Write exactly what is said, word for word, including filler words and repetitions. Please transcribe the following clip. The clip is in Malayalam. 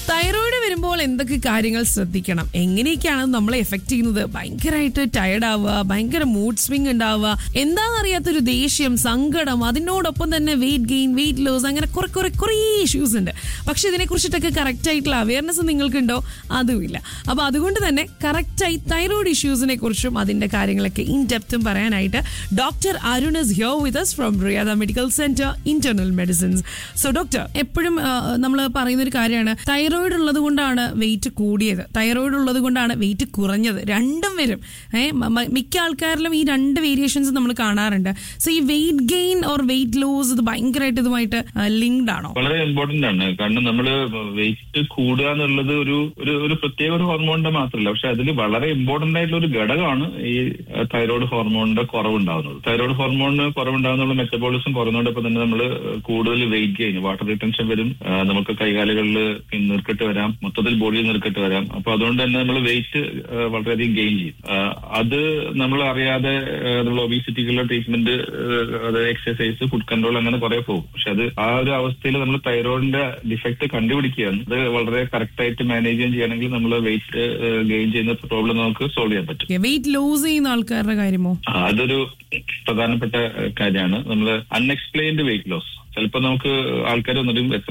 തൈറോയിഡ് വരുമ്പോൾ എന്തൊക്കെ കാര്യങ്ങൾ ശ്രദ്ധിക്കണം, എങ്ങനെയൊക്കെയാണ് നമ്മളെ എഫക്ട് ചെയ്യുന്നത്? ഭയങ്കരമായിട്ട് ടയർഡ് ആവുക, ഭയങ്കര മൂഡ് സ്വിംഗ് ഉണ്ടാവുക, എന്താണെന്നറിയാത്തൊരു ദേഷ്യം, സങ്കടം, അതിനോടൊപ്പം തന്നെ വെയിറ്റ് ഗെയിൻ, വെയിറ്റ് ലോസ്, അങ്ങനെ കുറെ കുറെ കുറേ ഇഷ്യൂസ് ഉണ്ട്. പക്ഷെ ഇതിനെക്കുറിച്ചിട്ടൊക്കെ കറക്റ്റ് ആയിട്ടുള്ള അവയർനെസ് നിങ്ങൾക്കുണ്ടോ? അതുമില്ല. അപ്പൊ അതുകൊണ്ട് തന്നെ കറക്റ്റായി തൈറോയിഡ് ഇഷ്യൂസിനെ കുറിച്ചും അതിന്റെ കാര്യങ്ങളൊക്കെ ഇൻ ഡെപ്തും പറയാനായിട്ട് doctor Arun is here with us from റിയാദ medical centre internal medicines. So doctor, എപ്പോഴും നമ്മൾ പറയുന്ന ഒരു കാര്യമാണ് തൈറോയിഡ് ഉള്ളത് കൊണ്ടാണ് വെയിറ്റ് കൂടിയത്, തൈറോയിഡ് ഉള്ളത് കൊണ്ടാണ് വെയിറ്റ് കുറഞ്ഞത്. രണ്ടും വരും. ഏഹ് മിക്ക ആൾക്കാരിലും ഈ രണ്ട് വേരിയേഷൻസ് നമ്മൾ കാണാറുണ്ട്. സോ ഈ weight gain or weight loss ഇത് ഭയങ്കരമായിട്ട് ഇതുമായിട്ട് ലിങ്ക്ഡ് ആണോ? വളരെ ഇമ്പോർട്ടന്റ് ആണ്. കാരണം നമ്മള് വെയിറ്റ് കൂടുക എന്നുള്ളത് ഒരു ഒരു പ്രത്യേക ഒരു ഹോർമോണിന്റെ മാത്രമല്ല, പക്ഷെ അതിൽ വളരെ ഇമ്പോർട്ടന്റ് ആയിട്ടുള്ള ഒരു ഘടകമാണ് ഈ തൈറോയ്ഡ് ഹോർമോണിന്റെ കുറവുണ്ടാകുന്നത്. തൈറോയ്ഡ് ഹോർമോണിന് കുറവുണ്ടാകുന്ന മെറ്റബോളിസം കുറഞ്ഞതോടൊപ്പം തന്നെ നമ്മൾ കൂടുതൽ വെയിറ്റ് ഗെയിൻ, വാട്ടർ റിട്ടൻഷൻ വരും, നമുക്ക് കൈകാലുകളിൽ നീർക്കെട്ട് വരാം, മൊത്തത്തിൽ ബോഡിയിൽ നീർക്കെട്ട് വരാം. അപ്പൊ അതുകൊണ്ട് തന്നെ നമ്മൾ വെയിറ്റ് വളരെയധികം ഗെയിൻ ചെയ്യും. അത് നമ്മൾ അറിയാതെ നമ്മൾ ഒബീസിറ്റിക്കുള്ള ട്രീറ്റ്മെന്റ്, അതായത് എക്സസൈസ്, ഫുഡ് കൺട്രോൾ, അങ്ങനെ കുറെ പോകും. പക്ഷെ അത് ആ ഒരു അവസ്ഥയിൽ നമ്മൾ തൈറോയിഡിന്റെ ഡിഫക്ട് കണ്ടുപിടിക്കുകയാണ്. അത് വളരെ കറക്റ്റ് ആയിട്ട് മാനേജ് ചെയ്യണമെങ്കിൽ നമ്മൾ വെയിറ്റ് ഗെയിൻ ചെയ്യുന്ന പ്രോബ്ലം നമുക്ക് സോൾവ് ചെയ്യാൻ പറ്റും. വെയിറ്റ് ലോസ് ചെയ്യുന്ന ആൾക്കാരുടെ കാര്യമോ? അതൊരു പ്രധാനപ്പെട്ട കാര്യമാണ്. നമ്മൾ അൺഎക്സ്പ്ലെയിൻഡ് വെയിറ്റ് ലോസ്. ചിലപ്പോൾ നമുക്ക് ആൾക്കാർ വന്നിട്ട്